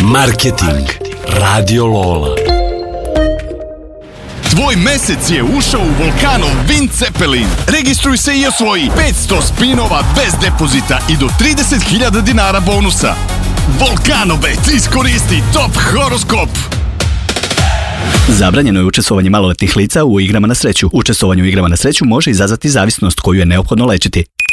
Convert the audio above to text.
Marketing Radio Lola. Tvoj mesec je ušao u Volkanov Wind Zeppelin. Registruj se i osvoji 500 spinova bez depozita i do 30.000 dinara bonusa. Volkanobet, iskoristi top horoskop. Zabranjeno je učestvovanje maloletnih lica u igrama na sreću. Učestvovanje u igrama na sreću može izazvati zavisnost koju je neophodno lečiti.